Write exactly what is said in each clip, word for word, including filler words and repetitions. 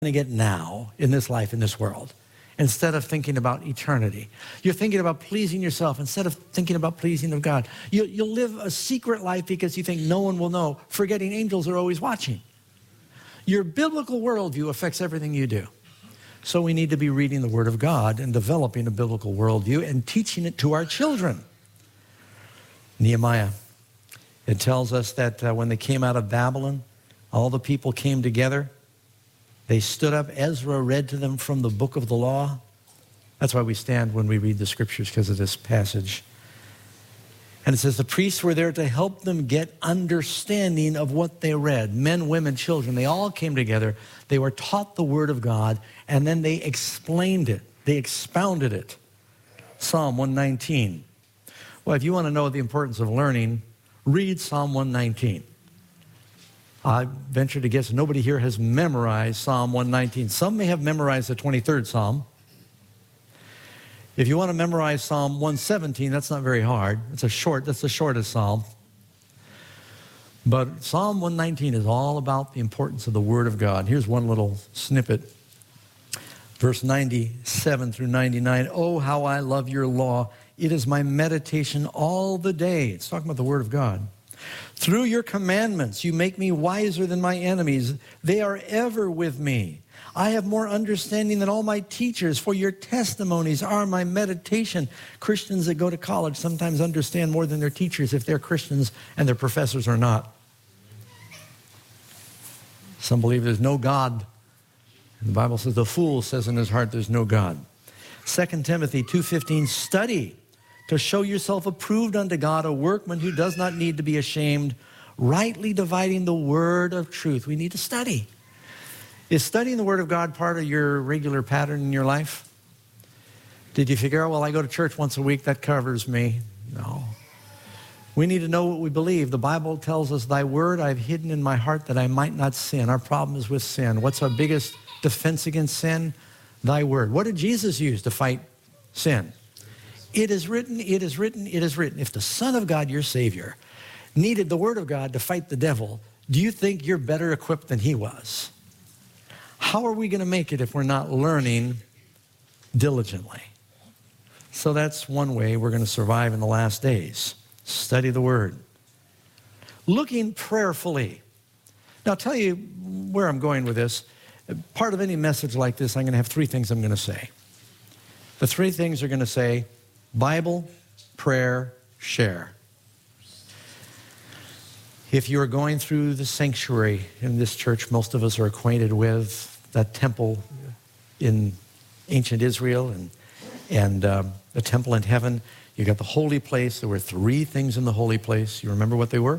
to get now in this life, in this world, instead of thinking about eternity. You're thinking about pleasing yourself instead of thinking about pleasing of God. You, you'll live a secret life because you think no one will know, forgetting angels are always watching. Your biblical worldview affects everything you do. So we need to be reading the Word of God and developing a biblical worldview and teaching it to our children. Nehemiah, it tells us that uh, when they came out of Babylon, all the people came together. They stood up. Ezra read to them from the book of the law. That's why we stand when we read the scriptures, because of this passage. And it says the priests were there to help them get understanding of what they read. Men, women, children, they all came together. They were taught the Word of God, and then they explained it. They expounded it. Psalm one nineteen. Well, if you want to know the importance of learning, read Psalm one nineteen. I venture to guess nobody here has memorized Psalm one nineteen. Some may have memorized the twenty-third Psalm. If you want to memorize Psalm one seventeen, that's not very hard. It's a short, that's the shortest Psalm. But Psalm one nineteen is all about the importance of the Word of God. Here's one little snippet. Verse ninety-seven through ninety-nine. Oh, how I love your law. It is my meditation all the day. It's talking about the Word of God. Through your commandments, you make me wiser than my enemies. They are ever with me. I have more understanding than all my teachers, for your testimonies are my meditation. Christians that go to college sometimes understand more than their teachers if they're Christians and their professors are not. Some believe there's no God. And the Bible says the fool says in his heart there's no God. Second Timothy two fifteen, study to show yourself approved unto God, a workman who does not need to be ashamed, rightly dividing the word of truth. We need to study. Is studying the Word of God part of your regular pattern in your life? Did you figure out, well, I go to church once a week, that covers me? No. We need to know what we believe. The Bible tells us, thy word I've hidden in my heart that I might not sin. Our problem is with sin. What's our biggest defense against sin? Thy word. What did Jesus use to fight sin? It is written, it is written, it is written. If the Son of God, your Savior, needed the Word of God to fight the devil, do you think you're better equipped than he was? How are we going to make it if we're not learning diligently? So that's one way we're going to survive in the last days. Study the Word. Looking prayerfully. Now, I'll tell you where I'm going with this. Part of any message like this, I'm going to have three things I'm going to say. The three things are going to say Bible, prayer, share. If you're going through the sanctuary in this church, most of us are acquainted with that temple in ancient Israel and, and um, the temple in heaven. You got the holy place. There were three things in the holy place. You remember what they were?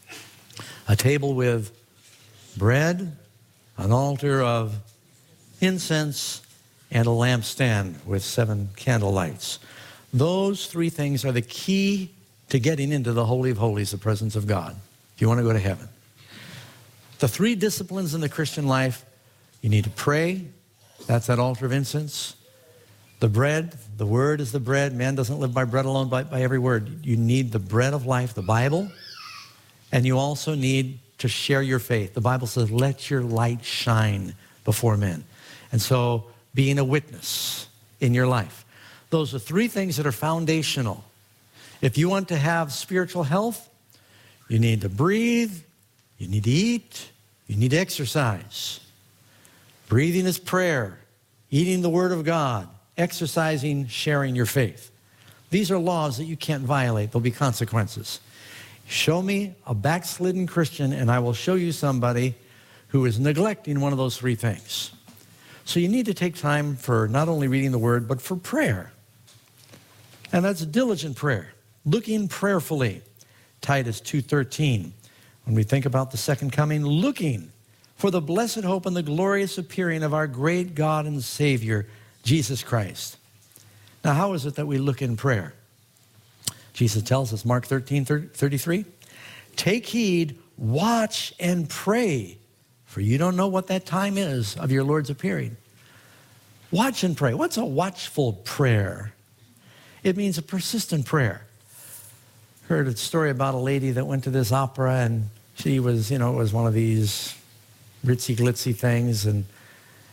A table with bread, an altar of incense, and a lampstand with seven candle lights. Those three things are the key to getting into the Holy of Holies, the presence of God, if you want to go to heaven. The three disciplines in the Christian life: you need to pray. That's that altar of incense. The bread, the word is the bread. Man doesn't live by bread alone, but by every word. You need the bread of life, the Bible. And you also need to share your faith. The Bible says, let your light shine before men. And so being a witness in your life. Those are three things that are foundational. If you want to have spiritual health, you need to breathe, you need to eat, you need to exercise. Breathing is prayer, eating the Word of God, exercising, sharing your faith. These are laws that you can't violate. There'll be consequences. Show me a backslidden Christian and I will show you somebody who is neglecting one of those three things. So you need to take time for not only reading the Word, but for prayer. And that's diligent prayer, looking prayerfully. Titus two thirteen, when we think about the second coming, looking for the blessed hope and the glorious appearing of our great God and Savior, Jesus Christ. Now, how is it that we look in prayer? Jesus tells us, Mark thirteen thirty-three, take heed, watch and pray, for you don't know what that time is of your Lord's appearing. Watch and pray. What's a watchful prayer? It means a persistent prayer. Heard a story about a lady that went to this opera, and she was, you know, it was one of these ritzy glitzy things, and